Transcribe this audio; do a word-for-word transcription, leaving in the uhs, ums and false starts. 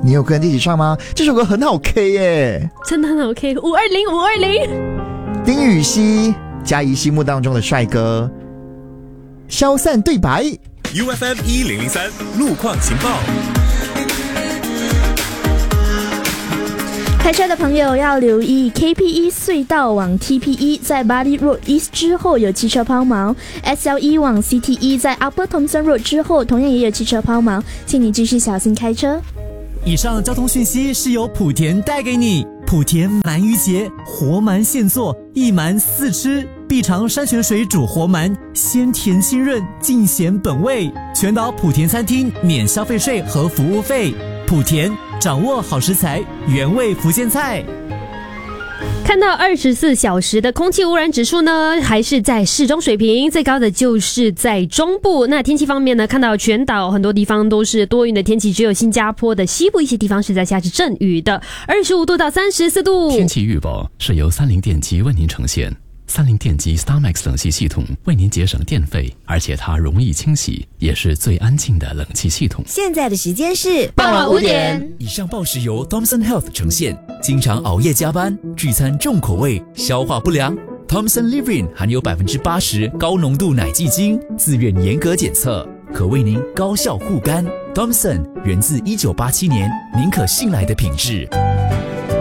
你有跟着一起唱吗？这首歌很好 K 耶， 真的很好 K。五二零五二零， 丁禹兮，嘉怡心目当中的帅哥。消散对白 U F M 一零零三路况情报。 开车的朋友要留意 K P E 隧道往 T P E 在 Bali Road East 之后有汽车抛锚， S L E 往 C T E 在 Upper Thomson Road 之后同样也有汽车抛锚，请你继续小心开车。 以上交通讯息是由莆田带给你。莆田鳗鱼节，活鳗现做，一鳗四吃，必尝山泉水煮活鳗，鲜甜清润，尽显本味。全岛莆田餐厅免消费税和服务费。莆田掌握好食材，原味福建菜。 看到二十四小时的空气污染指数呢，还是在适中水平，最高的就是在中部。那天气方面呢，看到全岛很多地方都是多云的天气，只有新加坡的西部一些地方是在下着阵雨的，二十五度到三十四度。 天气预报是由三菱电机为您呈现。三菱电机 StarMax 冷气系统为您节省电费，而且它容易清洗，也是最安静的冷气系统。 现在的时间是傍晚五点。 以上报时由 Thomson Health 呈现。经常熬夜加班，聚餐重口味，消化不良。Thomson Livrin 含有百分之八十高浓度奶蓟精，自愿严格检测，可为您高效护肝。Thomson 源自一九八七年，您可信赖的品质。